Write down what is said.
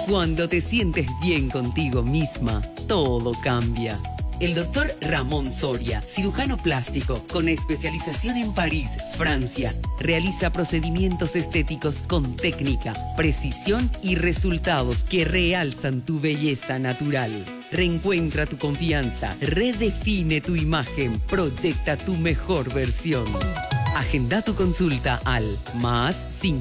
Cuando te sientes bien contigo misma, todo cambia. El doctor Ramón Soria, cirujano plástico con especialización en París, Francia, realiza procedimientos estéticos con técnica, precisión y resultados que realzan tu belleza natural. Reencuentra tu confianza, redefine tu imagen, proyecta tu mejor versión. Agenda tu consulta al +5